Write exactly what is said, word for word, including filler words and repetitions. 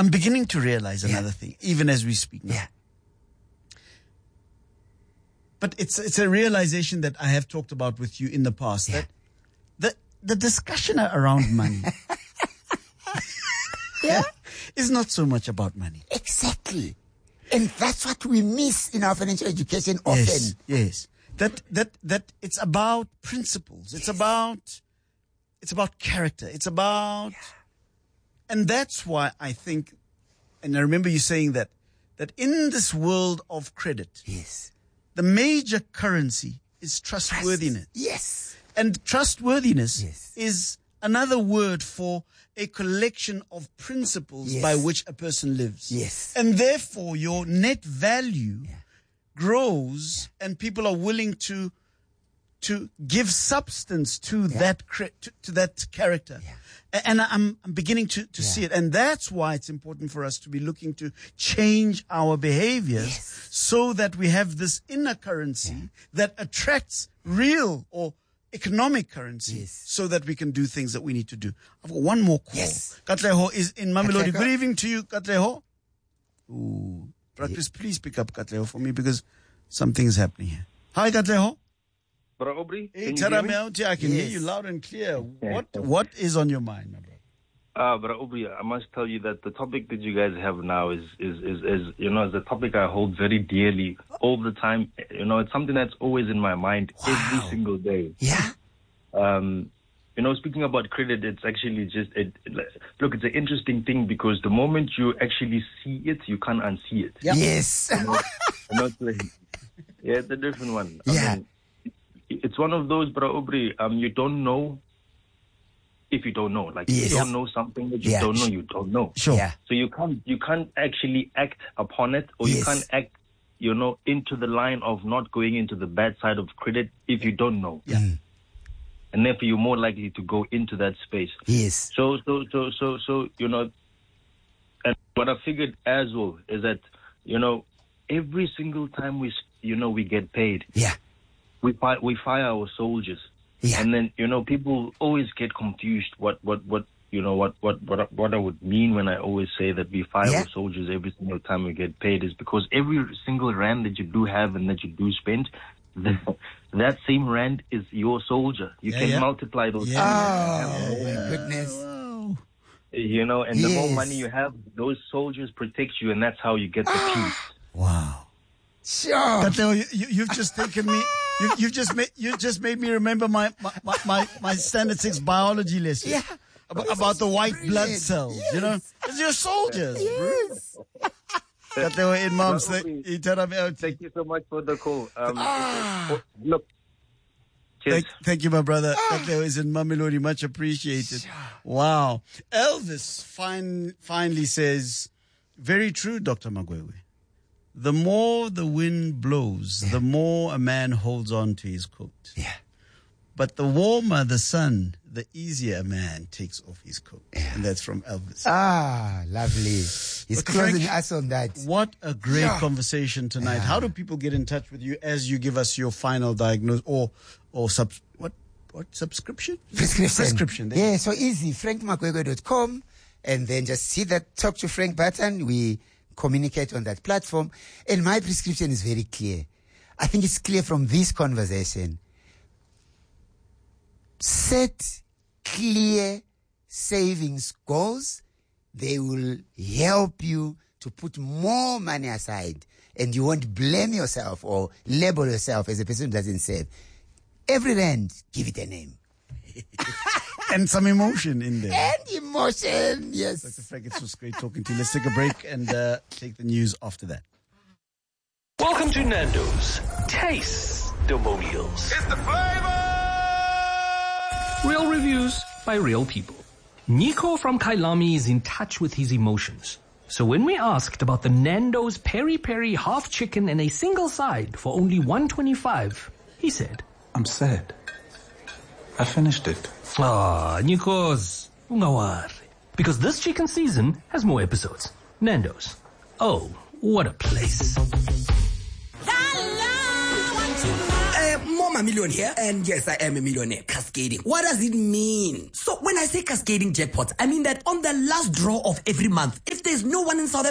I'm beginning to realize another Yeah. thing, even as we speak now. Yeah. But it's it's a realization that I have talked about with you in the past, Yeah. that the the discussion around money Yeah. is not so much about money. Exactly. And that's what we miss in our financial education often. Yes, yes. That that that it's about principles. It's about it's about character. It's about and that's why I think, and I remember you saying that that in this world of credit, Yes. the major currency is trustworthiness. Yes. And trustworthiness Yes. is another word for a collection of principles Yes. by which a person lives. Yes. And therefore your net value grows and people are willing to to give substance to that cre- to, to that character. A- And I'm, I'm beginning to, to see it. And that's why it's important for us to be looking to change our behaviors Yes. so that we have this inner currency that attracts real or economic currency Yes. so that we can do things that we need to do. I've got one more call. Yes. Katleho is in Mamelodi. Katlego. Good evening to you, Katleho. Ooh. Practice, please pick up Katleho for me because something is happening here. Hi, Katleho. Bro Aubrey, Hey, can you hear me? Taramauti, I can hear Yes. you loud and clear. What What is on your mind, my brother? Uh, Bro Aubrey, I must tell you that the topic that you guys have now is, is, is, is, you know, is a topic I hold very dearly all the time. You know, it's something that's always in my mind every single day. Yeah. Um, you know, speaking about credit, it's actually just, it, it, look, it's an interesting thing because the moment you actually see it, you can't unsee it. Yes. You know, it's like- yeah, it's a different one. I Yeah. mean, it's one of those, Bro Aubrey, um, you don't know if you don't know. Like, Yes. you don't know something that you Yeah. don't know, you don't know. Sure. Yeah. So you can't, you can't actually act upon it, or you Yes. can't act, you know, into the line of not going into the bad side of credit if you don't know. Yeah. Mm. And therefore you're more likely to go into that space. Yes. So, so, so, so, so, you know, and what I figured as well is that, you know, every single time we, s- you know, we get paid, Yeah. we fi- we fire our soldiers. Yeah. And then, you know, people always get confused what, what, what, you know, what, what, what, what I would mean when I always say that we fire Yeah. our soldiers every single time we get paid is because every single rand that you do have and that you do spend, the, that same rand is your soldier. You Yeah, can yeah. multiply those. Yeah. Oh, my goodness. Wow. You know, and the more Yes. money you have, those soldiers protect you, and that's how you get the peace. Wow. Sure. Katleho, you, you, you've just taken me. You, you've just made. You just made me remember my my, my, my, my standard six biology lesson. Yeah. About, about the white blood Brilliant. cells. You know, it's your soldiers. Yes. Katleho in mom's Well, thing. Itaramauti. Thank you so much for the call. Um, Ah. Look, cheers. Thank, thank you, my brother. Katleho is in Mamelodi. Much appreciated. Wow. Elvis fine, finally says, very true, Doctor Magwewe. The more the wind blows, the more a man holds on to his coat. Yeah. But the warmer the sun, the easier a man takes off his coat. And that's from Elvis. Ah, lovely. He's But closing Frank, us on that. What a great Yeah. conversation tonight. How do people get in touch with you as you give us your final diagnosis or, or sub, what, what subscription? Prescription. Prescription. There you Yeah, so easy. frank makwego dot com, and then just see that Talk to Frank button. We communicate on that platform. And my prescription is very clear. I think it's clear from this conversation. Set clear savings goals. They will help you to put more money aside, and you won't blame yourself or label yourself as a person who doesn't save. Every rand, give it a name. and some emotion in there. And emotion, yes. Doctor Frank, it was great talking to you. Let's take a break and uh, take the news after that. Welcome to Nando's Taste-Demonials. It's the flavor! Real reviews by real people. Nico from Kailami is in touch with his emotions. So when we asked about the Nando's Peri Peri half chicken and a single side for only one twenty-five, he said, I'm sad. I finished it. Ah, Nikos, ungawari. Because this chicken season has more episodes. Nando's. Oh, what a place. Uh, more a millionaire, and yes, I am a millionaire. Cascading. What does it mean? So when I say cascading jackpots, I mean that on the last draw of every month, if there's no one in South